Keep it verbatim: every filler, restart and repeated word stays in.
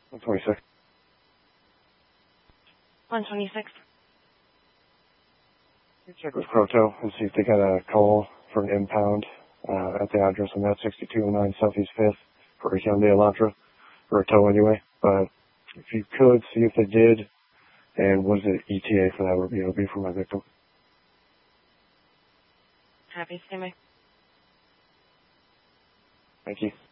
one twenty-six. one twenty-six. Check with Proto and see if they got a call for an impound uh, at the address on that sixty-two oh nine Southeast fifth for a Hyundai Elantra, or a tow anyway. But if you could, see if they did, and what is the E T A for that review be for my victim. Happy to see me. Thank you.